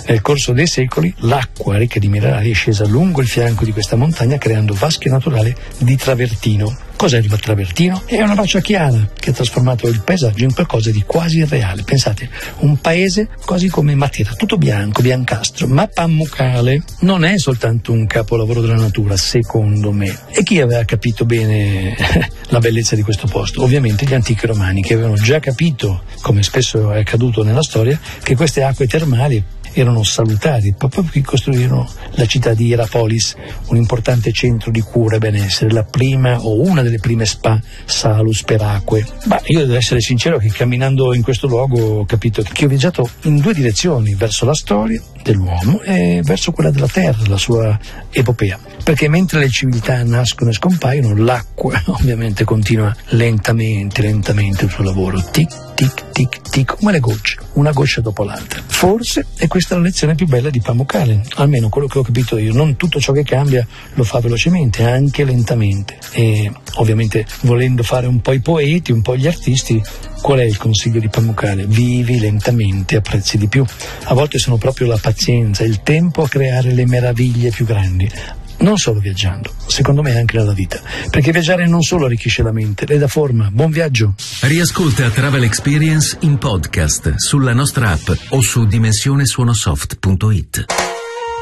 Nel corso dei secoli l'acqua ricca di minerali è scesa lungo il fianco di questa montagna creando vasche naturali di travertino. Cos'è il travertino? È una roccia chiara che ha trasformato il paesaggio in qualcosa di quasi irreale. Pensate, un paese quasi come Matera, tutto bianco, biancastro, ma Pamukkale non è soltanto un capolavoro della natura, secondo me. E chi aveva capito bene la bellezza di questo posto? Ovviamente gli antichi romani, che avevano già capito, come spesso è accaduto nella storia, che queste acque termali erano salutari, proprio perché costruirono la città di Hierapolis, un importante centro di cura e benessere, la prima o una delle prime spa salus per acque. Ma io devo essere sincero che camminando in questo luogo ho capito che ho viaggiato in due direzioni, verso la storia dell'uomo e verso quella della terra, la sua epopea. Perché mentre le civiltà nascono e scompaiono, l'acqua ovviamente continua lentamente il suo lavoro, tic tic tic tic, come le gocce, una goccia dopo l'altra. Forse è questa la lezione più bella di Pamukkale, almeno quello che ho capito io. Non tutto ciò che cambia lo fa velocemente, anche lentamente. E ovviamente, volendo fare un po' i poeti, un po' gli artisti, qual è il consiglio di Pamukkale? Vivi lentamente, apprezzi di più. A volte sono proprio la pazienza, il tempo a creare le meraviglie più grandi. Non solo viaggiando, secondo me anche nella vita, perché viaggiare non solo arricchisce la mente, le dà forma. Buon viaggio! Riascolta Travel Experience in podcast sulla nostra app o su dimensionesuonosoft.it.